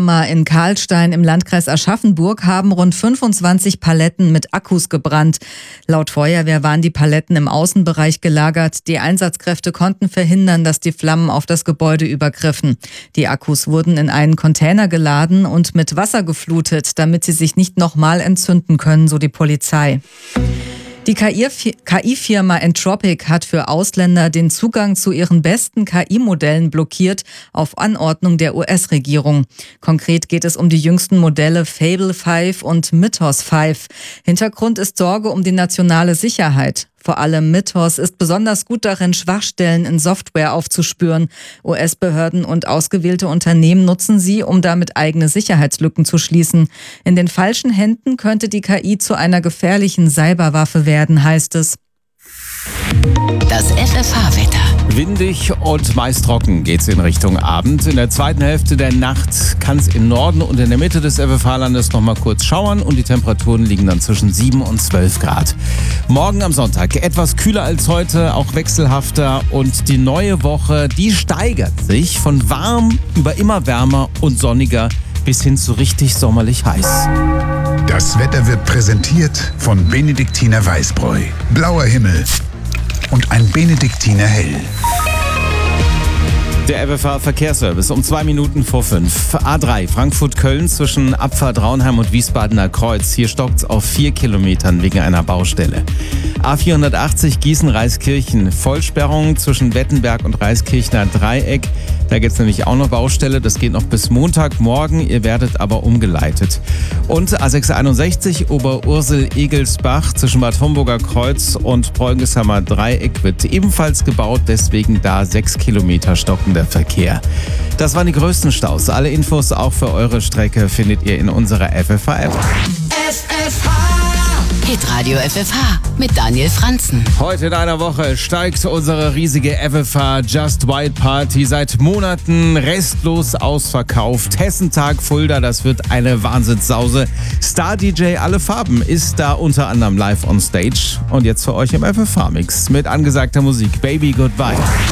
KI-Firma in Karlstein im Landkreis Aschaffenburg haben rund 25 Paletten mit Akkus gebrannt. Laut Feuerwehr waren die Paletten im Außenbereich gelagert. Die Einsatzkräfte konnten verhindern, dass die Flammen auf das Gebäude übergriffen. Die Akkus wurden in einen Container geladen und mit Wasser geflutet, damit sie sich nicht nochmal entzünden können, so die Polizei. Die KI-Firma Entropic hat für Ausländer den Zugang zu ihren besten KI-Modellen blockiert, auf Anordnung der US-Regierung. Konkret geht es um die jüngsten Modelle Fable 5 und Mythos 5. Hintergrund ist Sorge um die nationale Sicherheit. Vor allem Mythos ist besonders gut darin, Schwachstellen in Software aufzuspüren. US-Behörden und ausgewählte Unternehmen nutzen sie, um damit eigene Sicherheitslücken zu schließen. In den falschen Händen könnte die KI zu einer gefährlichen Cyberwaffe werden, heißt es. Das FFH-Wetter. Windig und meist trocken geht's in Richtung Abend. In der zweiten Hälfte der Nacht kann es im Norden und in der Mitte des FFH-Landes noch mal kurz schauern und die Temperaturen liegen dann zwischen 7 und 12 Grad. Morgen am Sonntag etwas kühler als heute, auch wechselhafter und die neue Woche, die steigert sich von warm über immer wärmer und sonniger bis hin zu richtig sommerlich heiß. Das Wetter wird präsentiert von Benediktiner Weißbräu. Blauer Himmel und ein Benediktiner Hell. Der FFH-Verkehrsservice um 2 Minuten vor 5. A3 Frankfurt-Köln zwischen Abfahrt Raunheim und Wiesbadener Kreuz. Hier stockt's auf 4 Kilometern wegen einer Baustelle. A480 Gießen-Reiskirchen. Vollsperrung zwischen Wettenberg und Reiskirchner Dreieck. Da gibt's nämlich auch noch Baustelle. Das geht noch bis Montagmorgen. Ihr werdet aber umgeleitet. Und A661 Oberursel-Egelsbach zwischen Bad Homburger Kreuz und Bräunigsheimer Dreieck wird ebenfalls gebaut. Deswegen da 6 Kilometer stockender Verkehr. Das waren die größten Staus. Alle Infos auch für eure Strecke findet ihr in unserer FFH-App. Hitradio FFH mit Daniel Franzen. Heute in einer Woche steigt unsere riesige FFH Just White Party. Seit Monaten restlos ausverkauft. Hessentag Fulda, das wird eine Wahnsinnssause. Star-DJ Alle Farben ist da unter anderem live on stage. Und jetzt für euch im FFH-Mix mit angesagter Musik Baby Goodbye.